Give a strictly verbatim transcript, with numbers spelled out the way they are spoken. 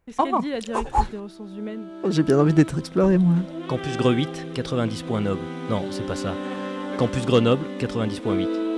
Qu'est-ce qu'elle Oh. dit, la directrice des ressources humaines? J'ai bien envie d'être exploré, moi. Campus Greux huit, quatre-vingt-dix points noble. Non, c'est pas ça. Campus Grenoble, quatre-vingt-dix point huit.